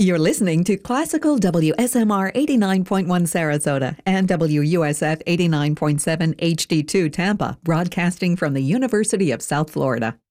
You're listening to Classical WSMR 89.1 Sarasota and WUSF 89.7 HD2 Tampa, broadcasting from the University of South Florida.